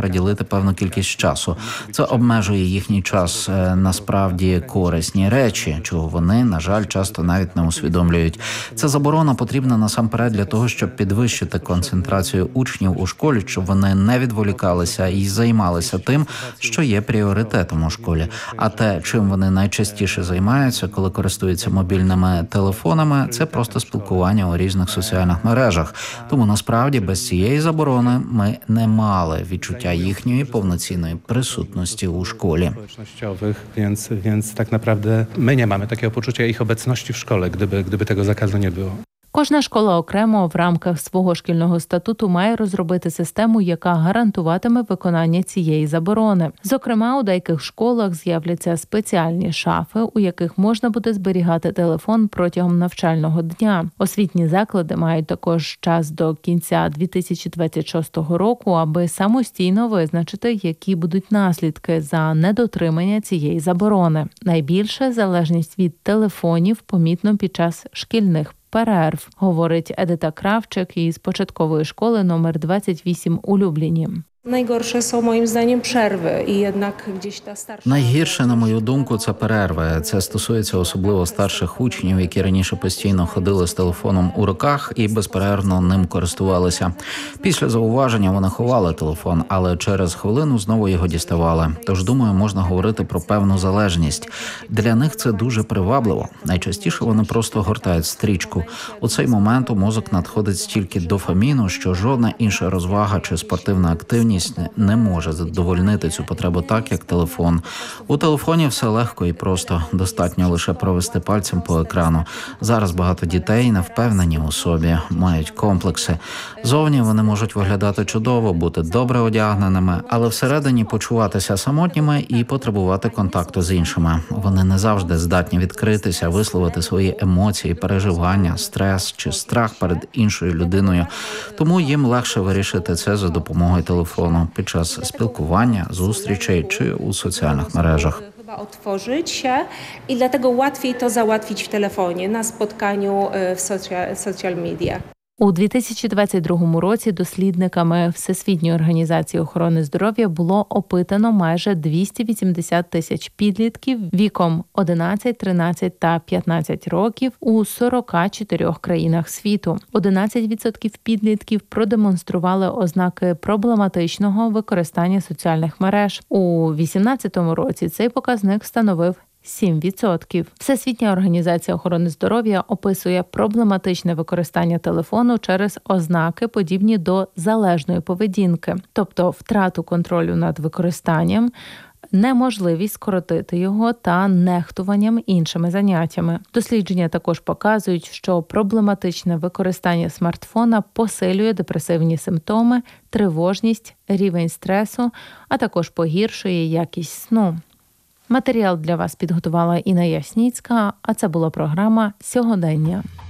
приділити певну кількість часу. Це обмежує їхній час насправді корисні речі, чого вони, на жаль, часто навіть не усвідомлюють. Ця заборона потрібна насамперед для того, щоб підвищити концентрацію учнів у школі, щоб вони не відволікалися і займалися тим, що є пріоритетом у школі. А те, чим вони найчастіше займаються, коли користуються мобільними телефонами, це просто спілкування у різних соціальних мережах. Тому насправді без цієї заборони ми не мали відчуття їхньої повноцінної присутності у школі. Więc tak naprawdę my nie mamy takiego poczucia ich obecności w szkole, gdyby tego zakazu nie było. Кожна школа окремо в рамках свого шкільного статуту має розробити систему, яка гарантуватиме виконання цієї заборони. Зокрема, у деяких школах з'являться спеціальні шафи, у яких можна буде зберігати телефон протягом навчального дня. Освітні заклади мають також час до кінця 2026 року, аби самостійно визначити, які будуть наслідки за недотримання цієї заборони. Найбільше залежність від телефонів помітно під час шкільних перерв, говорить Едита Кравчик із початкової школи номер 28 у Любліні. Найгорше są moim zdaniem przerwy i jednak gdzieś ta starsza... Найгірше, на мою думку, це перерви. Це стосується особливо старших учнів, які раніше постійно ходили з телефоном у руках і безперервно ним користувалися. Після зауваження вони ховали телефон, але через хвилину знову його діставали. Тож, думаю, можна говорити про певну залежність. Для них це дуже привабливо. Найчастіше вони просто гортають стрічку. У цей момент у мозок надходить стільки дофаміну, що жодна інша розвага чи спортивна активність не може задовольнити цю потребу так, як телефон. У телефоні все легко і просто. Достатньо лише провести пальцем по екрану. Зараз багато дітей не впевнені у собі, мають комплекси. Зовні вони можуть виглядати чудово, бути добре одягненими, але всередині почуватися самотніми і потребувати контакту з іншими. Вони не завжди здатні відкритися, висловити свої емоції, переживання, стрес чи страх перед іншою людиною. Тому їм легше вирішити це за допомогою телефону під час спілкування, зустрічей чи у соціальних мережах. Chyba otworzyć się i dlatego łatwiej to załatwić w telefonie, na spotkaniu w social media. У 2022 році дослідниками Всесвітньої організації охорони здоров'я було опитано майже 280 тисяч підлітків віком 11, 13 та 15 років у 44 країнах світу. 11% підлітків продемонстрували ознаки проблематичного використання соціальних мереж. У 2018 році цей показник становив 7%. Всесвітня організація охорони здоров'я описує проблематичне використання телефону через ознаки, подібні до залежної поведінки, тобто втрату контролю над використанням, неможливість скоротити його та нехтуванням іншими заняттями. Дослідження також показують, що проблематичне використання смартфона посилює депресивні симптоми, тривожність, рівень стресу, а також погіршує якість сну. Матеріал для вас підготувала Інна Ясніцька, а це була програма «Сьогодення».